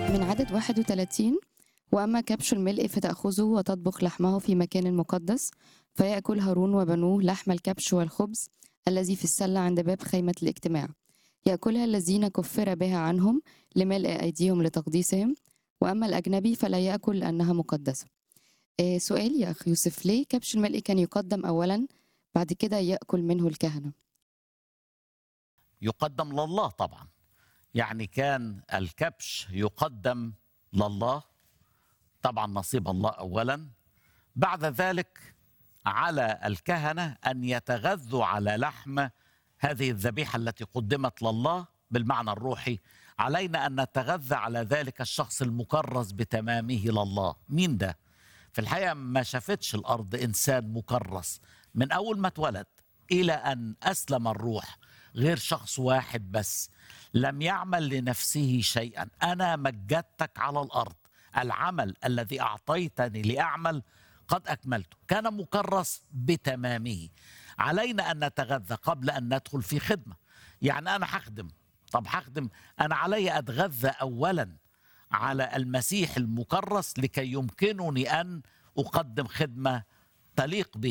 من عدد 31. وأما كبش الملء فتأخذه وتطبخ لحمه في مكان مقدس، فيأكل هارون وبنوه لحم الكبش والخبز الذي في السلة عند باب خيمة الاجتماع، يأكلها الذين كفر بها عنهم لملء أيديهم لتقديسهم، وأما الأجنبي فلا يأكل لأنها مقدسة. سؤال يا أخ يوسف، ليه كبش الملء كان يقدم أولا بعد كده يأكل منه الكهنة؟ يقدم لله طبعا. يعني كان الكبش يقدم لله، طبعا نصيب الله أولا. بعد ذلك على الكهنة أن يتغذوا على لحم هذه الذبيحة التي قدمت لله بالمعنى الروحي. علينا أن نتغذى على ذلك الشخص المكرس بتمامه لله. مين ده؟ في الحقيقة ما شافتش الأرض إنسان مكرس من أول ما اتولد إلى أن أسلم الروح غير شخص واحد بس لم يعمل لنفسه شيئا. أنا مجدتك على الأرض، العمل الذي أعطيتني لأعمل قد أكملته. كان مكرس بتمامه. علينا أن نتغذى قبل أن ندخل في خدمة. يعني أنا هخدم، طب هخدم، أنا علي أتغذى أولا على المسيح المكرس لكي يمكنني أن أقدم خدمة تليق به.